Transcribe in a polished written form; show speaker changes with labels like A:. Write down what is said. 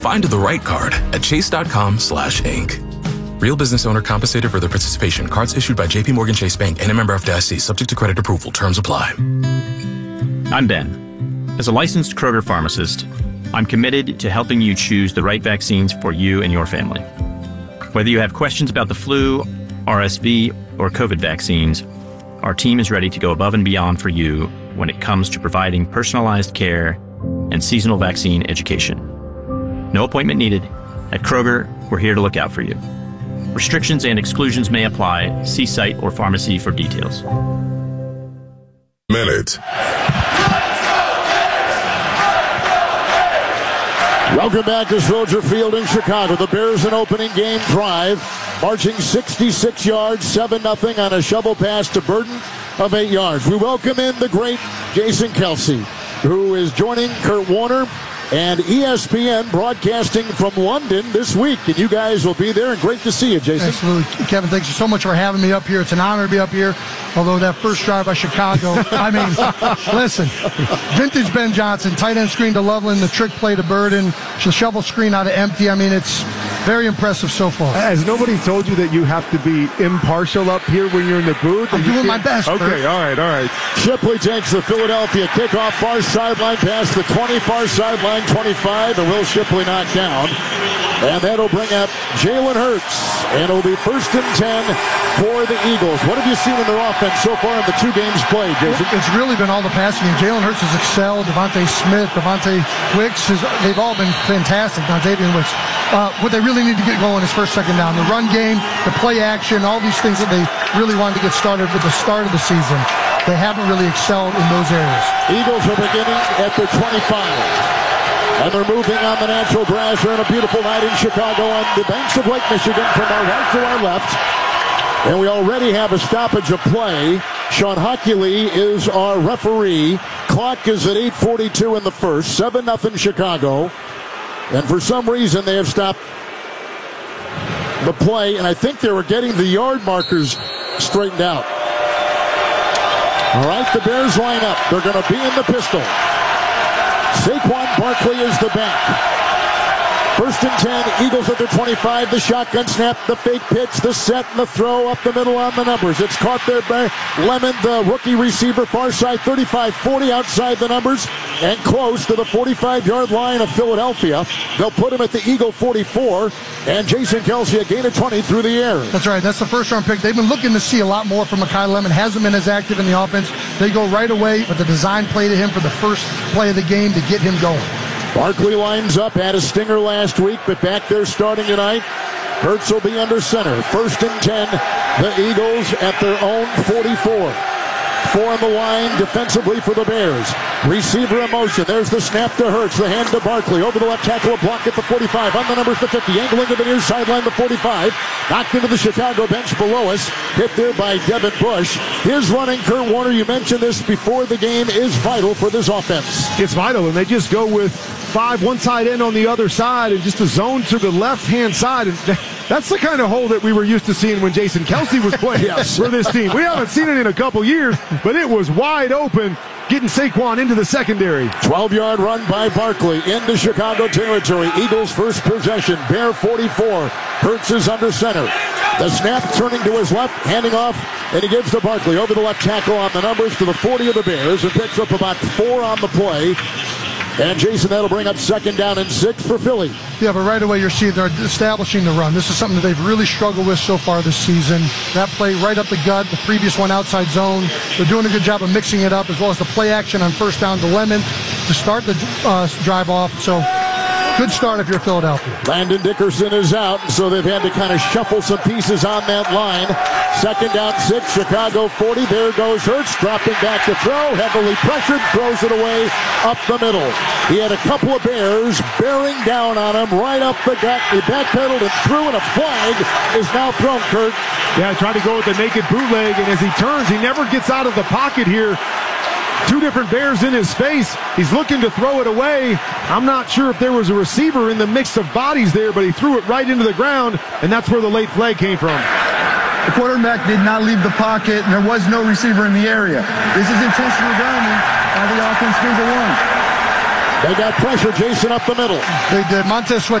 A: Find the right card at chase.com/inc. Real business owner compensated for their participation. Cards issued by JP Morgan Chase Bank and a member FDIC, subject to credit approval. Terms apply.
B: I'm Ben. As a licensed Kroger pharmacist, I'm committed to helping you choose the right vaccines for you and your family. Whether you have questions about the flu, RSV, or COVID vaccines, our team is ready to go above and beyond for you when it comes to providing personalized care and seasonal vaccine education. No appointment needed. At Kroger, we're here to look out for you. Restrictions and exclusions may apply. See site or pharmacy for details.
C: Minute.
D: Welcome back to Soldier Field in Chicago. The Bears an opening game drive, marching 66 yards, 7-0 on a shovel pass to Burton of 8 yards. We welcome in the great Jason Kelce, who is joining Kurt Warner and ESPN broadcasting from London this week. And you guys will be there, and great to see you, Jason.
E: Absolutely. Kevin, thanks so much for having me up here. It's an honor to be up here. Although that first drive by Chicago, I mean, listen, vintage Ben Johnson, tight end screen to Loveland, the trick play to Burden, the shovel screen out of empty. I mean, it's very impressive so far.
F: Has nobody told you that you have to be impartial up here when you're in the booth?
E: I'm doing my best.
F: Okay, all right.
D: Shipley takes the Philadelphia kickoff, far sideline past the 20, far sideline 25, and Will Shipley knocked down. And that'll bring up Jalen Hurts, and it'll be 1st and 10 for the Eagles. What have you seen in their offense so far in the 2 games played, Jason?
E: It's really been all the passing game. Jalen Hurts has excelled. Devontae Smith, Devontae Wicks, they've all been fantastic. Xavier Wicks. What they really need to get going is 1st, 2nd down. The run game, the play action, all these things that they really wanted to get started with the start of the season. They haven't really excelled in those areas.
D: Eagles are beginning at the 25. And they're moving on the natural grass here on a beautiful night in Chicago on the banks of Lake Michigan from our right to our left. And we already have a stoppage of play. Sean Hockley is our referee. Clock is at 8:42 in the first. 7-0 Chicago. And for some reason, they have stopped the play. And I think they were getting the yard markers straightened out. All right, the Bears line up. They're going to be in the pistol. Saquon Barkley is the back. 1st and 10, Eagles at their 25. The shotgun snap, the fake pitch, the set, and the throw up the middle on the numbers. It's caught there by Lemon, the rookie receiver, far side 35-40 outside the numbers and close to the 45-yard line of Philadelphia. They'll put him at the Eagle 44, and Jason Kelce a gain of 20 through the air.
E: That's right. That's the 1st-round pick. They've been looking to see a lot more from Mekhi Lemon. Hasn't been as active in the offense. They go right away with the design play to him for the first play of the game to get him going.
D: Barkley lines up, had a stinger last week, but back there starting tonight. Hurts will be under center. 1st and 10, the Eagles at their own 44. 4 on the line defensively for the Bears. Receiver in motion. There's the snap to Hurts. The hand to Barkley. Over the left tackle, a block at the 45. On the numbers, the 50. Angling to the near sideline, the 45. Knocked into the Chicago bench below us. Hit there by Devin Bush. His running, Kurt Warner, you mentioned this before the game, is vital for this offense.
F: It's vital, and they just go with 5, one tight end on the other side, and just a zone to the left-hand side. And that's the kind of hole that we were used to seeing when Jason Kelce was playing for this team. We haven't seen it in a couple years, but it was wide open, getting Saquon into the secondary.
D: 12-yard run by Barkley into Chicago territory. Eagles first possession. Bear 44. Hurts is under center. The snap turning to his left, handing off, and he gives to Barkley over the left tackle on the numbers to the 40 of the Bears and picks up about 4 on the play. And Jason, that'll bring up 2nd down and 6 for Philly.
E: Yeah, but right away you're seeing they're establishing the run. This is something that they've really struggled with so far this season. That play right up the gut, the previous one outside zone. They're doing a good job of mixing it up, as well as the play action on 1st down to Lemon to start the drive off. So good start if you're Philadelphia.
D: Landon Dickerson is out, so they've had to kind of shuffle some pieces on that line. 2nd down 6, Chicago 40. There goes Hurts, dropping back to throw, heavily pressured, throws it away up the middle. He had a couple of Bears bearing down on him right up the gut. He backpedaled and threw, and a flag is now thrown, Kurt.
F: Yeah, tried to go with the naked bootleg, and as he turns, he never gets out of the pocket here. 2 different Bears in his face. He's looking to throw it away. I'm not sure if there was a receiver in the mix of bodies there, but he threw it right into the ground, and that's where the late flag came from.
G: The quarterback did not leave the pocket, and there was no receiver in the area. This is intentional grounding by the offense, number 1.
D: They got pressure, Jason, up the middle.
E: They did. Montez Sweat